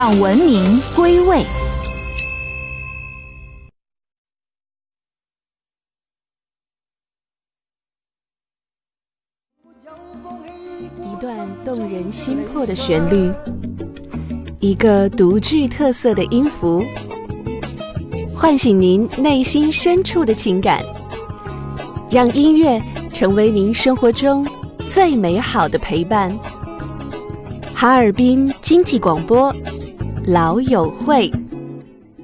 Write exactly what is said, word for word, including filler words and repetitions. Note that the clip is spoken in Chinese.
让文明归位。 一段动人心魄的旋律，一个独具特色的音符，唤醒您内心深处的情感，让音乐成为您生活中最美好的陪伴。哈尔滨经济广播，老友会。